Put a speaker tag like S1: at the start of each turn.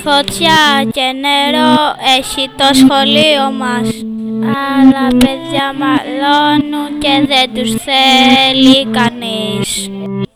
S1: Φωτιά και νερό έχει το σχολείο μας, αλλά παιδιά μαλώνουν και δεν τους θέλει κανείς.